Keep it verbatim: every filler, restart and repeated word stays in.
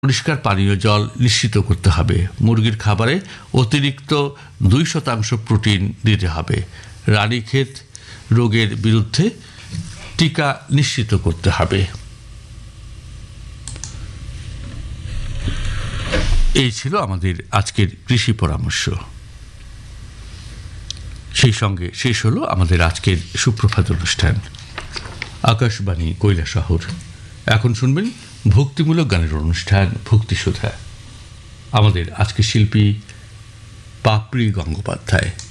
পরিষ্কার পানীয় জল নিশ্চিত করতে হবে। মুরগির খাবারে অতিরিক্ত দুই শতাংশ প্রোটিন দিতে হবে। রানীক্ষেত রোগের বিরুদ্ধে টিকা নিশ্চিত করতে হবে। এই ছিল আমাদের আজকের কৃষি পরামর্শ। সেই সঙ্গে শেষ হলো আমাদের আজকের সুপ্রভাত অনুষ্ঠান। আকাশবাণী কৈলাসহর। এখন শুনবেন ভক্তিমূলক গানের অনুষ্ঠান ভক্তিসুধা। আমাদের আজকের শিল্পী পাপড়ি গঙ্গোপাধ্যায়।